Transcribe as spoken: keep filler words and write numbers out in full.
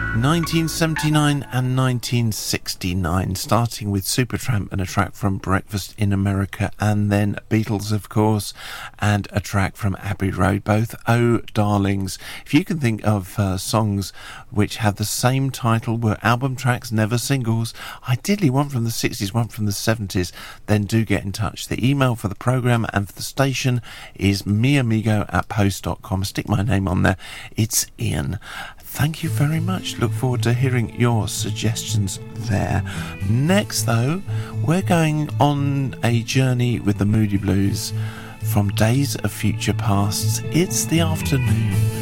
nineteen seventy-nine and nineteen sixty-nine, starting with Supertramp and a track from Breakfast in America, and then Beatles, of course, and a track from Abbey Road, both Oh Darlings. If you can think of uh, songs which have the same title, were album tracks, never singles, ideally one from the sixties, one from the seventies, then do get in touch. The email for the programme and for the station is meamigo at post dot com. Stick my name on there. It's Ian. Thank you very much. Look forward to hearing your suggestions there. Next, though, we're going on a journey with the Moody Blues from Days of Future Past. It's the afternoon.